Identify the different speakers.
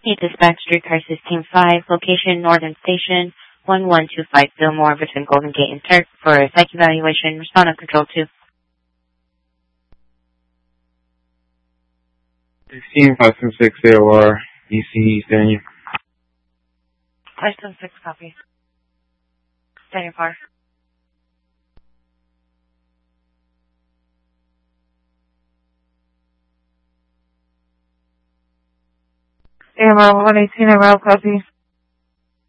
Speaker 1: Need dispatch streetcar system 5, location Northern Station, 1125 Fillmore between Golden Gate and Turk for a psych evaluation. Respond on control 2.
Speaker 2: 16576 AOR, EC, standing.
Speaker 1: 576, copy. Standing par.
Speaker 3: Camera 118 around, copy.